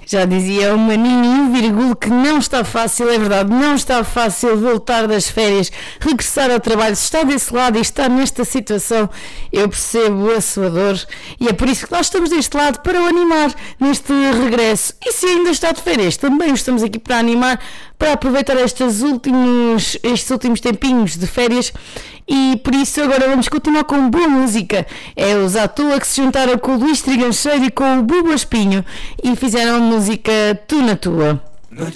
Já dizia o Maninho e o Virgulo que não está fácil, é verdade, não está fácil voltar das férias, regressar ao trabalho. Se está desse lado e está nesta situação, eu percebo a sua dor e é por isso que nós estamos deste lado para o animar neste regresso. E se ainda está de férias, também estamos aqui para animar, para aproveitar estes últimos tempinhos de férias. E por isso agora vamos continuar com boa música. É os À Toa que se juntaram com o Luís Trigancheiro e com o Buba Espinho e fizeram a música Tu na Tua.